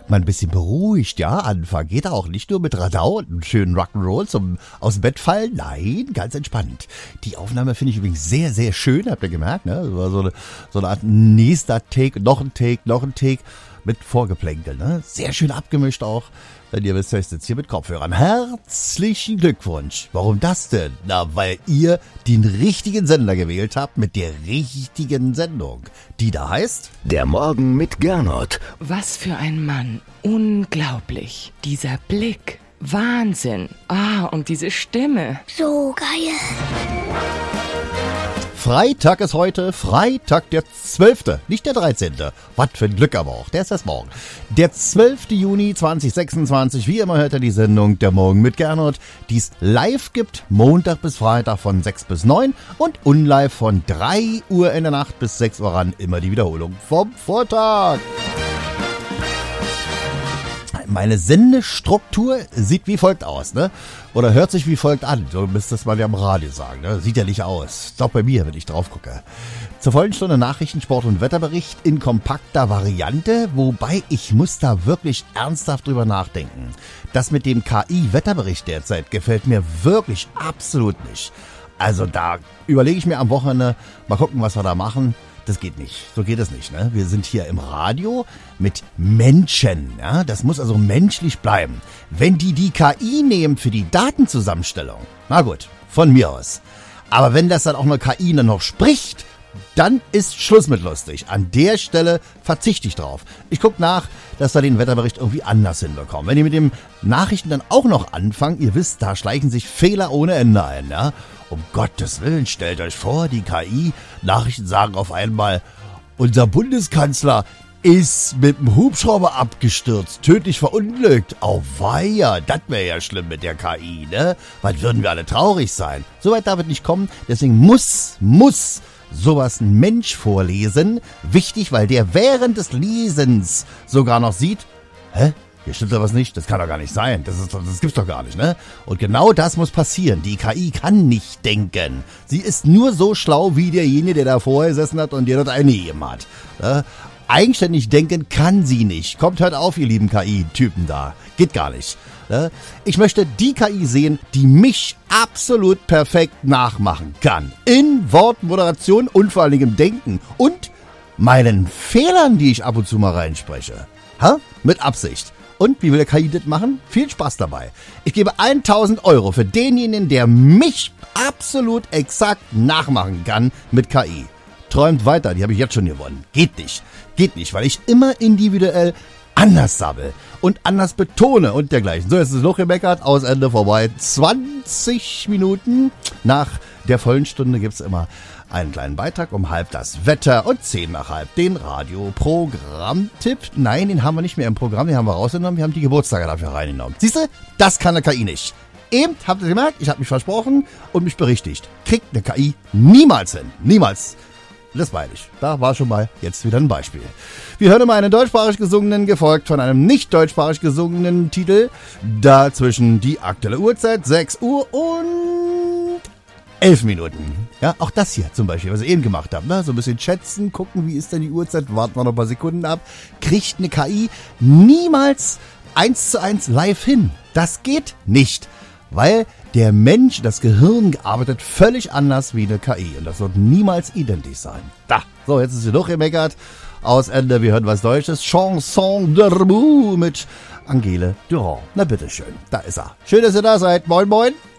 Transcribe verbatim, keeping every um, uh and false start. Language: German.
mal ein bisschen beruhigt, ja, anfangen. Geht auch nicht nur mit Radau und einem schönen Rock'n'Roll zum aus dem Bett fallen. Nein, ganz entspannt. Die Aufnahme finde ich übrigens sehr, sehr schön, habt ihr gemerkt, ne? Das war so eine, so eine Art nächster Take, noch ein Take, noch ein Take mit Vorgeplänkel, ne? Sehr schön abgemischt auch. Denn ihr wisst ja, ich sitze hier mit Kopfhörern. Herzlichen Glückwunsch. Warum das denn? Na, weil ihr den richtigen Sender gewählt habt mit der richtigen Sendung. Die da heißt... Der Morgen mit Gernot. Was für ein Mann. Unglaublich. Dieser Blick. Wahnsinn. Ah, und diese Stimme. So geil. Freitag ist heute, Freitag der zwölfte, nicht der dreizehnte. Was für ein Glück aber auch, der ist erst morgen. Der zwölfte Juni zweitausendsechsundzwanzig, wie immer hört ihr die Sendung Der Morgen mit Gernot, die es live gibt, Montag bis Freitag von sechs bis neun und unlive von drei Uhr in der Nacht bis sechs Uhr ran, immer die Wiederholung vom Vortag. Meine Sendestruktur sieht wie folgt aus, ne? Oder hört sich wie folgt an. So müsste das mal ja am Radio sagen, ne? Sieht ja nicht aus. Doch bei mir, wenn ich drauf gucke. Zur vollen Stunde Nachrichten, Sport und Wetterbericht in kompakter Variante, wobei ich muss da wirklich ernsthaft drüber nachdenken. Das mit dem K I-Wetterbericht derzeit gefällt mir wirklich absolut nicht. Also da überlege ich mir am Wochenende, mal gucken, was wir da machen. Das geht nicht. So geht es nicht, ne? Wir sind hier im Radio mit Menschen, ja? Das muss also menschlich bleiben. Wenn die die K I nehmen für die Datenzusammenstellung, na gut, von mir aus. Aber wenn das dann auch eine K I dann noch spricht, dann ist Schluss mit lustig. An der Stelle verzichte ich drauf. Ich gucke nach, dass wir den Wetterbericht irgendwie anders hinbekommen. Wenn ihr mit den Nachrichten dann auch noch anfangt, ihr wisst, da schleichen sich Fehler ohne Ende ein, ja? Um Gottes Willen, stellt euch vor, die K I-Nachrichten sagen auf einmal, unser Bundeskanzler ist mit dem Hubschrauber abgestürzt, tödlich verunglückt. Auweia, das wäre ja schlimm mit der K I, ne? Was würden wir alle traurig sein? Soweit darf es nicht kommen, deswegen muss, muss sowas ein Mensch vorlesen. Wichtig, weil der während des Lesens sogar noch sieht, hä? Hier stimmt doch was nicht, das kann doch gar nicht sein, das, ist, das gibt's doch gar nicht, ne? Und genau das muss passieren, die K I kann nicht denken. Sie ist nur so schlau wie derjenige, der da vorher gesessen hat und der dort eingegeben hat. Ne? Eigenständig denken kann sie nicht. Kommt, hört auf, ihr lieben K I-Typen da. Geht gar nicht. Ne? Ich möchte die K I sehen, die mich absolut perfekt nachmachen kann. In Wort, Moderation und vor allen Dingen im Denken. Und meinen Fehlern, die ich ab und zu mal reinspreche. Ha? Mit Absicht. Und wie will der K I das machen? Viel Spaß dabei. Ich gebe tausend Euro für denjenigen, der mich absolut exakt nachmachen kann mit K I. Träumt weiter, die habe ich jetzt schon gewonnen. Geht nicht. Geht nicht, weil ich immer individuell anders sabbel und anders betone und dergleichen. So, jetzt ist es noch gemeckert, aus Ende vorbei. zwanzig Minuten nach der vollen Stunde gibt es immer einen kleinen Beitrag um halb das Wetter und zehn nach halb den Radioprogrammtipp. Nein, den haben wir nicht mehr im Programm, den haben wir rausgenommen, wir haben die Geburtstage dafür reingenommen. Siehst du, das kann eine K I nicht. Eben, habt ihr gemerkt, ich habe mich versprochen und mich berichtigt. Kriegt eine K I niemals hin. Niemals. Das meine ich. Da war schon mal jetzt wieder ein Beispiel. Wir hören immer einen deutschsprachig gesungenen, gefolgt von einem nicht deutschsprachig gesungenen Titel. Dazwischen die aktuelle Uhrzeit, sechs Uhr und elf Minuten. Ja, auch das hier zum Beispiel, was ich eben gemacht habe. Ne? So ein bisschen schätzen, gucken, wie ist denn die Uhrzeit, warten wir noch ein paar Sekunden ab. Kriegt eine K I niemals eins zu eins live hin. Das geht nicht. Weil der Mensch, das Gehirn arbeitet völlig anders wie eine K I. Und das wird niemals identisch sein. Da, so, jetzt ist hier noch gemeckert. Aus Ende, wir hören was Deutsches. Chanson d'amour mit Angele Durand. Na bitteschön, da ist er. Schön, dass ihr da seid. Moin, moin.